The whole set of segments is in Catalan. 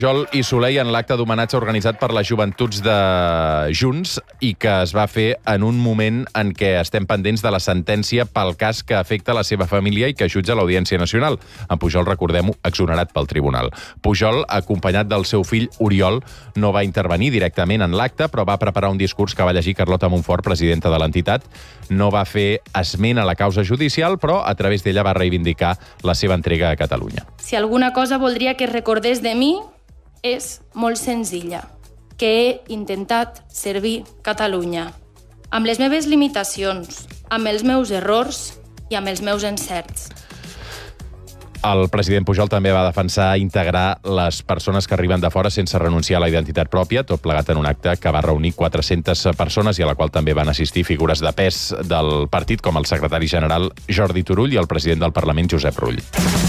Pujol i Soler en l'acte d'homenatge organitzat per les joventuts de Junts i que es va fer en un moment en què estem pendents de la sentència pel cas que afecta la seva família i que jutja l'Audiència Nacional. En Pujol, recordem-ho, exonerat pel tribunal. Pujol, acompanyat del seu fill Oriol, no va intervenir directament en l'acte, però va preparar un discurs que va llegir Carlota Monfort, presidenta de l'entitat. No va fer esment a la causa judicial, però a través d'ella va reivindicar la seva entrega a Catalunya. Si alguna cosa voldria que es recordés de mi, és molt senzilla, que he intentat servir Catalunya, amb les meves limitacions, amb els meus errors i amb els meus encerts. El president Pujol també va defensar integrar les persones que arriben de fora sense renunciar a la identitat pròpia, tot plegat en un acte que va reunir 400 persones i a la qual també van assistir figures de pes del partit, com el secretari general Jordi Turull i el president del Parlament Josep Rull.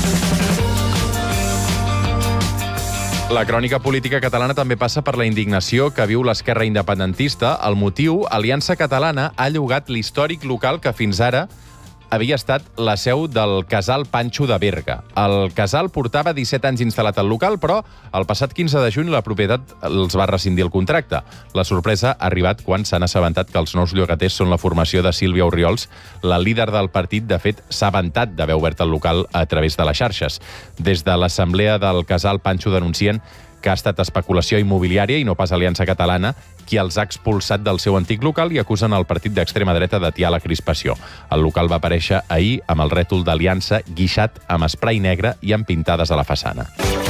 La crònica política catalana també passa per la indignació que viu l'esquerra independentista. El motiu, Aliança Catalana ha llogat l'històric local que fins ara havia estat la seu del Casal Panxo de Berga. El casal portava 17 anys instal·lat al local, però el passat 15 de juny la propietat els va rescindir el contracte. La sorpresa ha arribat quan s'han assabentat que els nous llogaters són la formació de Sílvia Orriols. La líder del partit, de fet, s'ha vantat d'haver obert el local a través de les xarxes. Des de l'assemblea del Casal Panxo denuncien que ha estat especulació immobiliària i no pas Aliança Catalana qui els ha expulsat del seu antic local i acusen el partit d'extrema dreta d'atiar la crispació. El local va aparèixer ahir amb el rètol d'Aliança guixat amb esprai negre i amb pintades a la façana.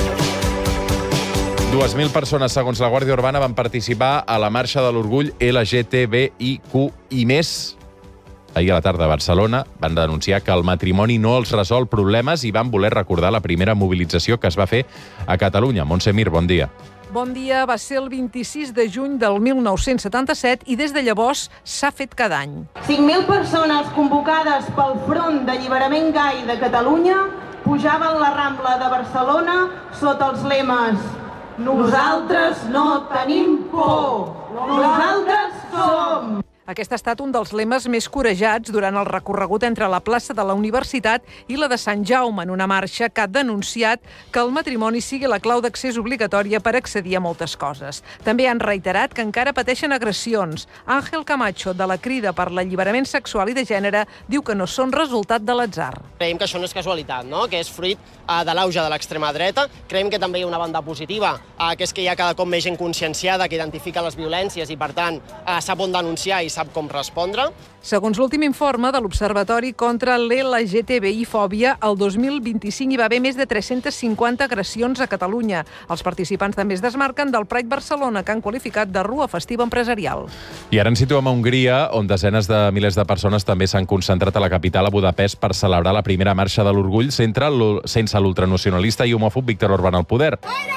2.000 persones, segons la Guàrdia Urbana, van participar a la marxa de l'orgull LGTBIQ+. Ahir a la tarda a Barcelona van denunciar que el matrimoni no els resol problemes i van voler recordar la primera mobilització que es va fer a Catalunya. Montse Mir, bon dia. Bon dia. Va ser el 26 de juny del 1977 i des de llavors s'ha fet cada any. 5.000 persones convocades pel Front d'Alliberament Gai de Catalunya pujaven la Rambla de Barcelona sota els lemes «Nosaltres no tenim por, nosaltres som». Aquest ha estat un dels lemes més corejats durant el recorregut entre la plaça de la Universitat i la de Sant Jaume, en una marxa que ha denunciat que el matrimoni sigui la clau d'accés obligatòria per accedir a moltes coses. També han reiterat que encara pateixen agressions. Àngel Camacho, de la Crida per l'Alliberament Sexual i de Gènere, diu que no són resultat de l'atzar. Creiem que això no és casualitat, no? Que és fruit de l'auge de l'extrema dreta. Creiem que també hi ha una banda positiva, que és que hi ha cada cop més gent conscienciada que identifica les violències i, per tant, sap on denunciar i sap com respondre. Segons l'últim informe de l'Observatori contra l'LGTBI-fòbia, el 2025 hi va haver més de 350 agressions a Catalunya. Els participants també es desmarquen del Pride Barcelona, que han qualificat de rua festiva empresarial. I ara ens situem a Hongria, on desenes de milers de persones també s'han concentrat a la capital, a Budapest, per celebrar la primera marxa de l'orgull sense l'ultranacionalista i homòfob Viktor Orbán al poder.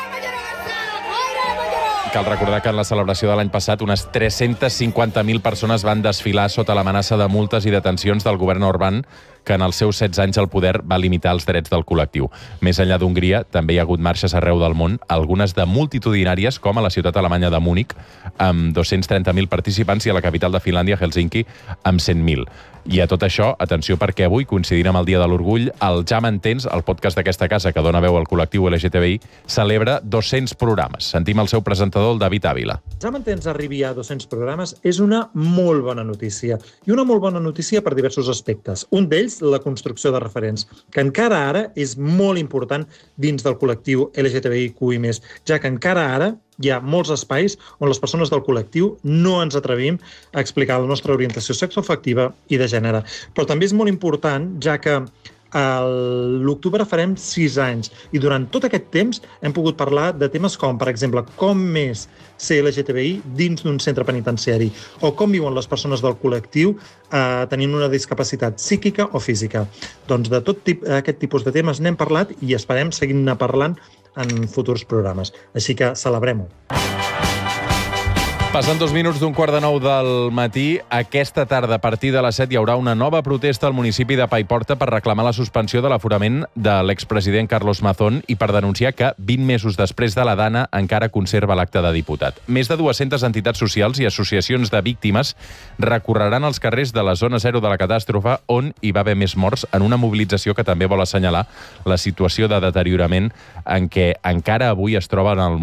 Cal recordar que en la celebració de l'any passat unes 350.000 persones van desfilar sota l'amenaça de multes i detencions del govern Orbán, que en els seus 16 anys al poder va limitar els drets del col·lectiu. Més enllà d'Hongria, també hi ha hagut marxes arreu del món, algunes de multitudinàries, com a la ciutat alemanya de Múnich, amb 230.000 participants, i a la capital de Finlàndia, Helsinki, amb 100.000. I a tot això, atenció, perquè avui, coincidint amb el Dia de l'Orgull, el Ja m'entens, el podcast d'aquesta casa que dona veu al col·lectiu LGTBI, celebra 200 programes. Sentim el seu presentador, el David Ávila. Ja m'entens arribi a 200 programes és una molt bona notícia. I una molt bona notícia per diversos aspectes. Un d'ells, la construcció de referents, que encara ara és molt important dins del col·lectiu LGTBIQI+, ja que encara ara hi ha molts espais on les persones del col·lectiu no ens atrevim a explicar la nostra orientació sexoafectiva i de gènere. Però també és molt important, ja que l'octubre farem 6 anys i durant tot aquest temps hem pogut parlar de temes com, per exemple, com és ser LGTBI dins d'un centre penitenciari o com viuen les persones del col·lectiu tenint una discapacitat psíquica o física. Doncs de tot aquest tipus de temes n'hem parlat i esperem seguir-ne parlant en futurs programes. Així que celebrem-ho. Passen 2 minuts d'un 8:45 del matí. Aquesta tarda, a partir de les 7, hi haurà una nova protesta al municipi de Paiporta per reclamar la suspensió de l'aforament de l'expresident Carlos Mazón i per denunciar que 20 mesos després de la dana encara conserva l'acte de diputat. Més de 200 entitats socials i associacions de víctimes recorreran els carrers de la zona 0 de la catàstrofe on hi va haver més morts en una mobilització que també vol assenyalar la situació de deteriorament en què encara avui es troben al